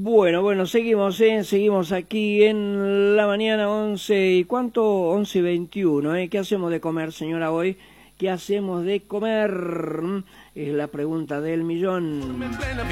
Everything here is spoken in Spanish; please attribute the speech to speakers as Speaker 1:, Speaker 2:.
Speaker 1: Bueno, seguimos aquí en la mañana 11 y ¿cuánto? 11:21, ¿eh? ¿Qué hacemos de comer, señora, hoy? ¿Qué hacemos de comer? Es la pregunta del millón.